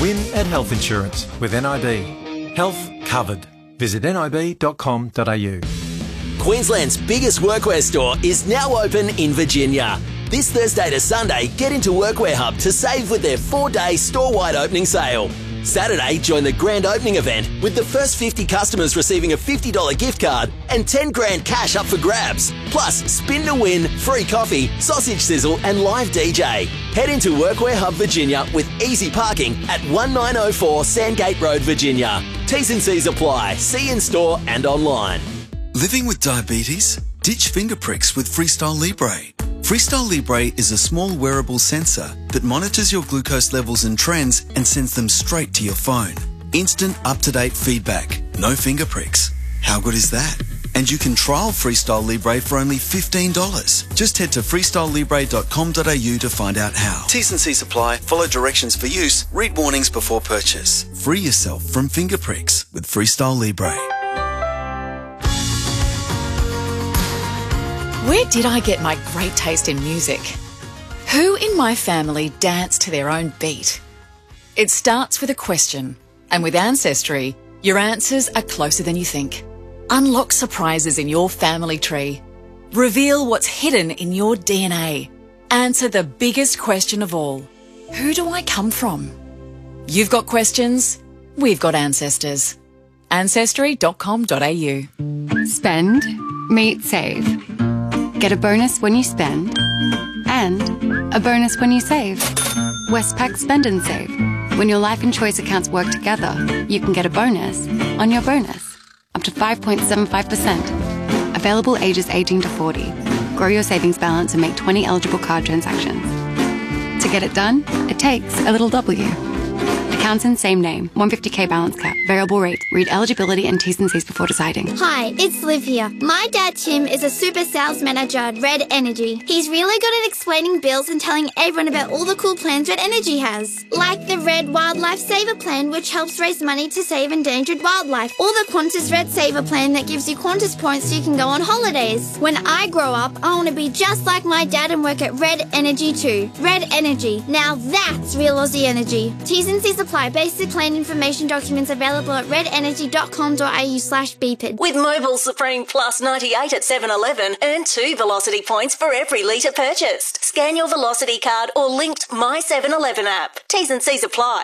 Win at Health Insurance with NIB. Health covered. Visit nib.com.au. Queensland's biggest workwear store is now open in Virginia. This Thursday to Sunday, get into Workwear Hub to save with their 4-day store-wide opening sale. Saturday, join the grand opening event with the first 50 customers receiving a $50 gift card and 10 grand cash up for grabs. Plus, spin to win, free coffee, sausage sizzle and live DJ. Head into Workwear Hub Virginia with easy parking at 1904 Sandgate Road, Virginia. T's and C's apply. See in store and online. Living with diabetes? Ditch finger pricks with Freestyle Libre. Freestyle Libre is a small wearable sensor that monitors your glucose levels and trends and sends them straight to your phone. Instant up-to-date feedback. No finger pricks. How good is that? And you can trial Freestyle Libre for only $15. Just head to freestylelibre.com.au to find out how. T's and C's apply. Follow directions for use. Read warnings before purchase. Free yourself from finger pricks with Freestyle Libre. Where did I get my great taste in music? Who in my family dance to their own beat? It starts with a question, and with Ancestry, your answers are closer than you think. Unlock surprises in your family tree. Reveal what's hidden in your DNA. Answer the biggest question of all. Who do I come from? You've got questions, we've got ancestors. Ancestry.com.au. Spend, meet, save. Get a bonus when you spend and a bonus when you save. Westpac Spend and Save. When your life and choice accounts work together, you can get a bonus on your bonus. Up to 5.75%. Available ages 18 to 40. Grow your savings balance and make 20 eligible card transactions. To get it done, it takes a little W. Accounts in same name. 150k balance cap. Variable rate. Read eligibility and T's and C's before deciding. Hi, it's Liv here. My dad Tim is a super sales manager at Red Energy. He's really good at explaining bills and telling everyone about all the cool plans Red Energy has. Like the Red Wildlife Saver Plan, which helps raise money to save endangered wildlife. Or the Qantas Red Saver Plan that gives you Qantas points so you can go on holidays. When I grow up, I want to be just like my dad and work at Red Energy too. Red Energy. Now that's real Aussie energy. T's and C's apply. Basic plan information documents available at redenergy.com.au/BPID. With Mobile Supreme Plus 98 at 7-Eleven, earn 2 Velocity points for every litre purchased. Scan your Velocity card or linked My 7-Eleven app. T's and C's apply.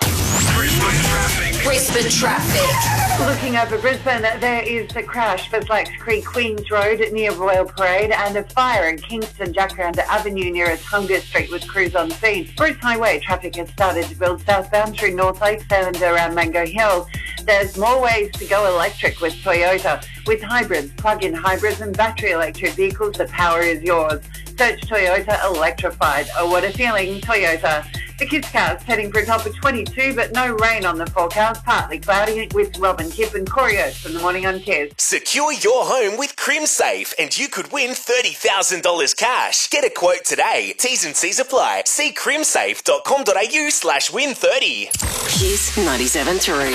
Brisbane traffic. Looking over Brisbane, there is a crash for Blacks Creek Queens Road near Royal Parade and a fire in Kingston Jacaranda Avenue near Hunger Street with crews on scene. Bruce Highway traffic has started to build southbound through North Lakes and around Mango Hill. There's more ways to go electric with Toyota. With hybrids, plug-in hybrids and battery electric vehicles, the power is yours. Search Toyota Electrified. Oh, what a feeling, Toyota. The kids' car's heading for a top of 22, but no rain on the forecast. Partly cloudy with Robin Kipp and Corey Oates from the morning on Kiss. Secure your home with CrimSafe and you could win $30,000 cash. Get a quote today. T's and C's apply. See crimsafe.com.au/win30. Kiss 97.3.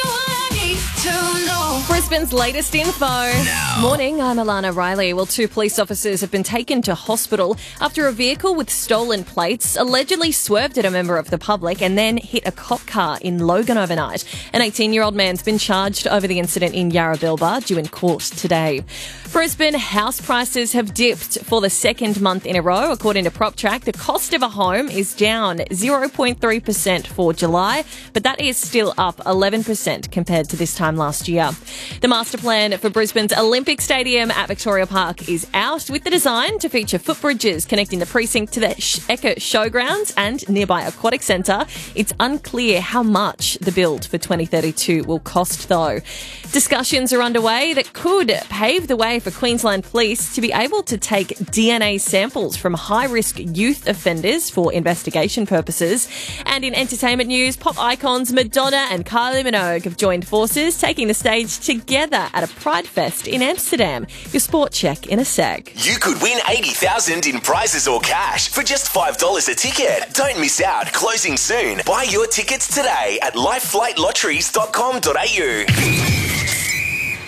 Brisbane's latest info. Now. Morning, I'm Alana Riley. Well, 2 police officers have been taken to hospital after a vehicle with stolen plates allegedly swerved at a member of the public and then hit a cop car in Logan overnight. An 18-year-old man's been charged over the incident in Yarrabilba, due in court today. Brisbane house prices have dipped for the second month in a row. According to PropTrack, the cost of a home is down 0.3% for July, but that is still up 11% compared to this time last year. The master plan for Brisbane's Olympic Stadium at Victoria Park is out, with the design to feature footbridges connecting the precinct to the Ekka Showgrounds and nearby Aquatic Centre. It's unclear how much the build for 2032 will cost, though. Discussions are underway that could pave the way for Queensland Police to be able to take DNA samples from high-risk youth offenders for investigation purposes. And in entertainment news, pop icons Madonna and Kylie Minogue have joined forces, taking the stage together at a Pride Fest in Amsterdam. Your sport check in a sec. You could win $80,000 in prizes or cash for just $5 a ticket. Don't miss out. Closing soon. Buy your tickets today at lifeflightlotteries.com.au.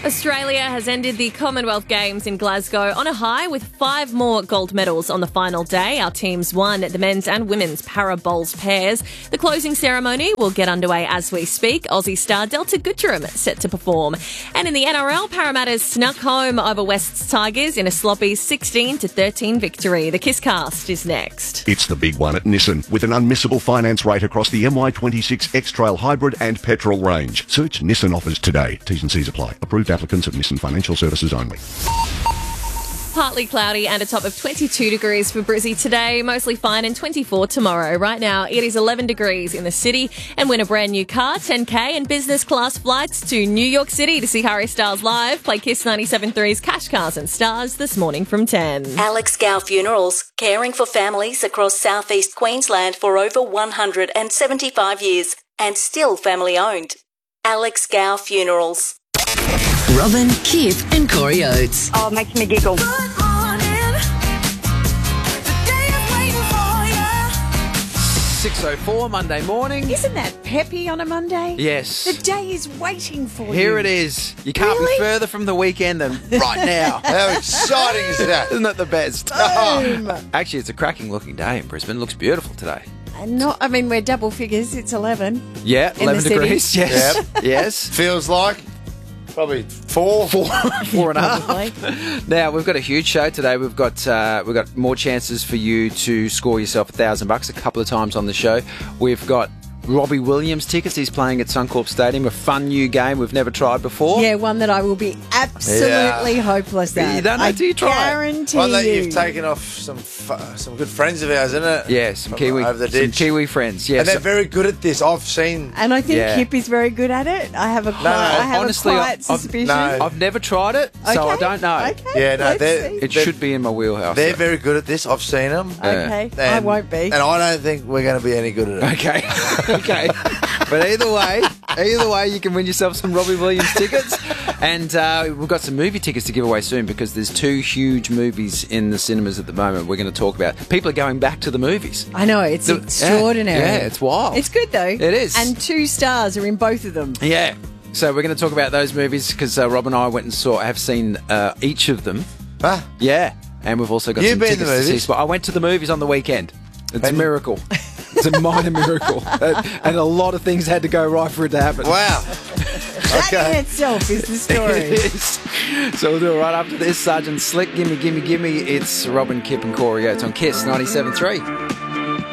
Australia has ended the Commonwealth Games in Glasgow on a high with 5 more gold medals on the final day. Our teams won the men's and women's para bowls pairs. The closing ceremony will get underway as we speak. Aussie star Delta Goodrum set to perform. And in the NRL, Parramatta's snuck home over West's Tigers in a sloppy 16-13 victory. The Kisscast is next. It's the big one at Nissan with an unmissable finance rate across the MY26 X-Trail Hybrid and Petrol range. Search Nissan offers today. T's and C's apply. Approved applicants of Nissan Financial Services only. Partly cloudy and a top of 22 degrees for Brizzy today. Mostly fine and 24 tomorrow. Right now, it is 11 degrees in the city. And win a brand new car, 10K and business class flights to New York City to see Harry Styles live. Play Kiss 97.3's Cash Cars and Stars this morning from 10. Alex Gow Funerals, caring for families across southeast Queensland for over 175 years and still family owned. Alex Gow Funerals. Robin, Kip and Corey Oates. Oh, it makes me giggle. 6:04 Monday morning. Isn't that peppy on a Monday? Yes. The day is waiting for you. Here it is. You can't be further from the weekend than right now. How exciting is that? Isn't that the best? Boom. Actually, it's a cracking looking day in Brisbane. Looks beautiful today. We're double figures. It's 11. Yeah, 11 degrees. Yes. Yep. Yes. Feels like probably four and a half. Now we've got a huge show today. We've got more chances for you to score yourself $1,000 a couple of times on the show. We've got Robbie Williams tickets. He's playing at Suncorp Stadium, a fun new game we've never tried before. Yeah, one that I will be absolutely hopeless at. You don't know till you try. I guarantee one that you. you've taken off some good friends of ours, isn't it? Yeah, some Kiwi friends. Yes, and they're very good at this. I've seen, and I think Kip is very good at it. I have a quiet suspicion. I've never tried it, so I don't know. Okay, yeah, no, it should be in my wheelhouse. They're very good at this. I've seen them. Okay, I won't be, and I don't think we're going to be any good at it. Okay. Okay, but either way, you can win yourself some Robbie Williams tickets, and we've got some movie tickets to give away soon because there's 2 huge movies in the cinemas at the moment. We're going to talk about. People are going back to the movies. I know, it's extraordinary. Yeah, it's wild. It's good though. It is, and 2 stars are in both of them. Yeah, so we're going to talk about those movies because Rob and I went and have seen each of them. Huh? Yeah, and we've also got some tickets to see Spot. I went to the movies on the weekend. It's a miracle. It's a minor miracle. And a lot of things had to go right for it to happen. Wow. That in itself is the story. It is. So we'll do it right after this. Sergeant Slick, gimme, gimme, gimme. It's Robin, Kip and Corey Oates on Kiss 97.3.